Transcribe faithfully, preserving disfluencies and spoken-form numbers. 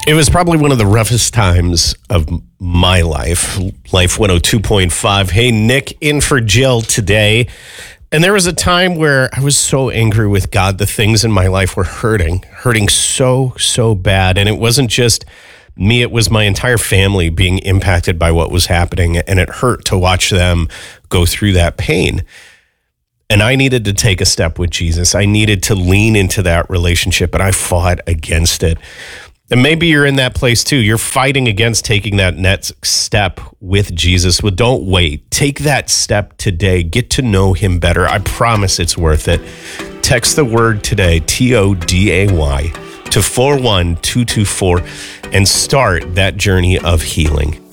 It was probably one of the roughest times of my life. Life one oh two point five. Hey, Nick in for Jill today. And there was a time where I was so angry with God. The things in my life were hurting, hurting so, so bad. And it wasn't just me, it was my entire family being impacted by what was happening. And it hurt to watch them go through that pain. And I needed to take a step with Jesus. I needed to lean into that relationship, and I fought against it. And maybe you're in that place too. You're fighting against taking that next step with Jesus. Well, don't wait. Take that step today. Get to know him better. I promise it's worth it. Text the word today, T O D A Y, to four one two two four and start that journey of healing.